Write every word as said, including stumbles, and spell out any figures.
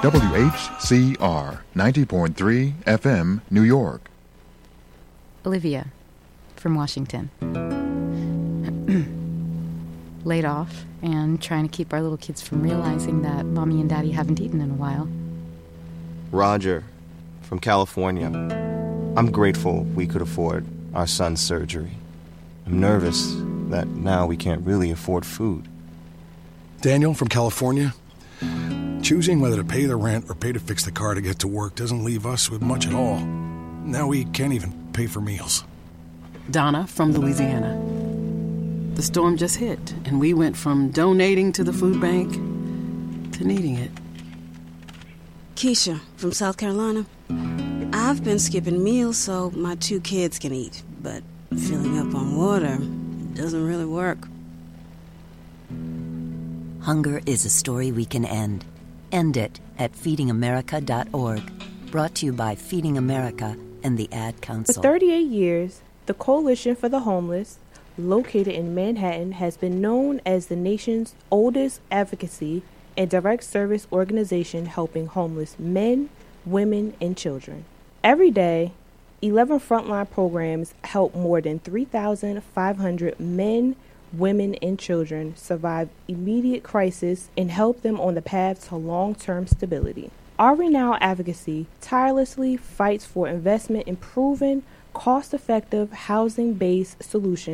W H C R ninety point three F M, New York. Olivia from Washington. Laid off and trying to keep our little kids from realizing that Mommy and Daddy haven't eaten in a while. Roger from California. I'm grateful we could afford our son's surgery. I'm nervous that now we can't really afford food. Daniel from California. Choosing whether to pay the rent or pay to fix the car to get to work doesn't leave us with much at all. Now we can't even pay for meals. Donna from Louisiana. The storm just hit, and we went from donating to the food bank to needing it. Keisha from South Carolina. I've been skipping meals so my two kids can eat, but filling up on water doesn't really work. Hunger is a story we can end. End it at feeding america dot org. Brought to you by Feeding America and the Ad Council. For thirty-eight years, the Coalition for the Homeless, located in Manhattan, has been known as the nation's oldest advocacy and direct service organization helping homeless men, women, and children. Every day, eleven frontline programs help more than three thousand five hundred men, women, and children survive immediate crisis and help them on the path to long-term stability. Ari Now Advocacy tirelessly fights for investment in proven, cost-effective, housing-based solutions